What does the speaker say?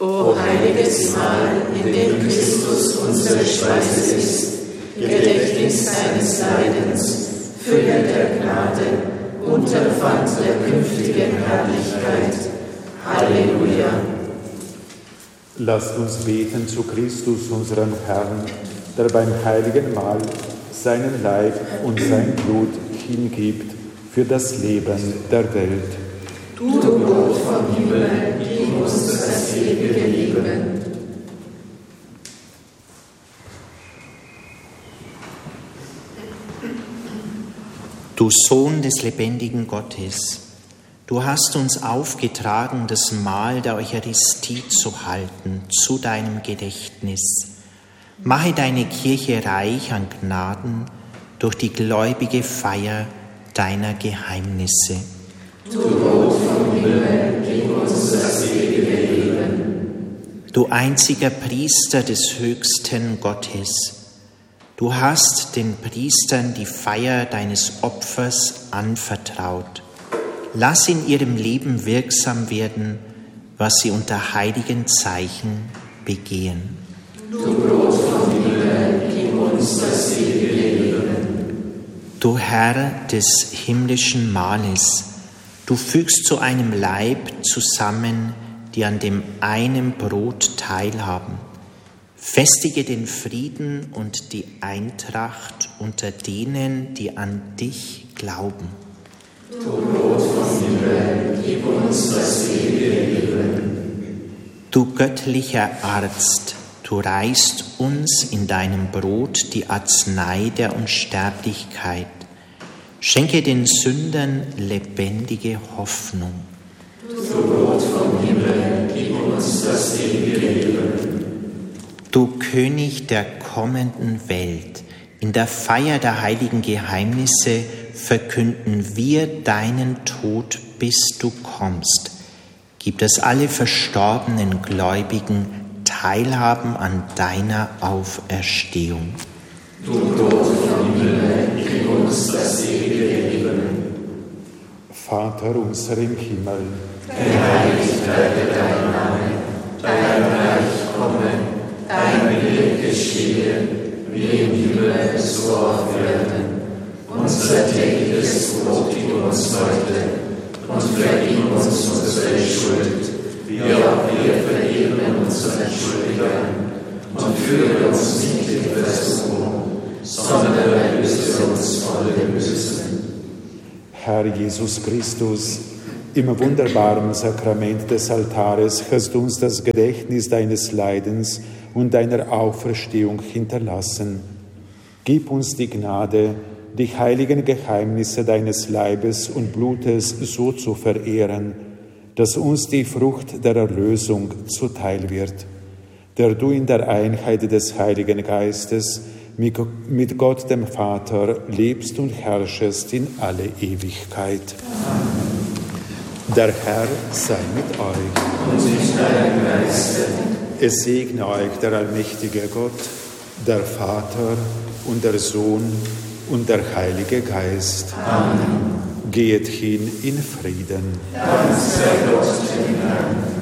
O heiliges Mahl, in dem Christus unsere Speise ist, Gedächtnis seines Leidens, Fülle der Gnade, Unterpfand der künftigen Herrlichkeit. Halleluja. Lasst uns beten zu Christus, unserem Herrn, der beim heiligen Mahl seinen Leib und sein Blut hingibt für das Leben der Welt. Du Brot vom Himmel, gib uns das ewige Leben. Du Sohn des lebendigen Gottes, du hast uns aufgetragen, das Mahl der Eucharistie zu halten, zu deinem Gedächtnis. Mache deine Kirche reich an Gnaden durch die gläubige Feier deiner Geheimnisse. Du Brot vom Himmel, gib uns das ewige Leben. Du einziger Priester des höchsten Gottes, du hast den Priestern die Feier deines Opfers anvertraut. Lass in ihrem Leben wirksam werden, was sie unter heiligen Zeichen begehen. Du Brot vom Himmel, gib uns das ewige Leben. Du Herr des himmlischen Mahles, du fügst zu einem Leib zusammen, die an dem einen Brot teilhaben. Festige den Frieden und die Eintracht unter denen, die an dich glauben. Du Brot vom Himmel, gib uns das ewige Leben. Du göttlicher Arzt, du reichst uns in deinem Brot die Arznei der Unsterblichkeit. Schenke den Sündern lebendige Hoffnung. Du Brot vom Himmel, gib uns das ewige Leben. Du König der kommenden Welt, in der Feier der heiligen Geheimnisse verkünden wir deinen Tod, bis du kommst. Gib, dass alle verstorbenen Gläubigen teilhaben an deiner Auferstehung. Du Brot vom Himmel, gib uns das ewige Leben. Vater unser im Himmel, Geheiligt werde dein Name, dein Reich komme, dein Wille geschehe, wie im Himmel, so auf Erden. Unser tägliches Brot gib uns heute und vergib uns unsere Schuld, wie auch wir vergeben unseren Schuldigern. Und führe uns nicht in Versuchung, sondern erlöse uns von dem Bösen. Herr Jesus Christus, im wunderbaren Sakrament des Altares hast du uns das Gedächtnis deines Leidens und deiner Auferstehung hinterlassen. Gib uns die Gnade, die heiligen Geheimnisse deines Leibes und Blutes so zu verehren, dass uns die Frucht der Erlösung zuteil wird, der du in der Einheit des Heiligen Geistes mit Gott dem Vater lebst und herrschest in alle Ewigkeit. Amen. Der Herr sei mit euch. Und mit deinem Geiste. Es segne euch der allmächtige Gott, der Vater und der Sohn und der Heilige Geist. Amen. Geht hin in Frieden. Dank sei Gott dem Herrn.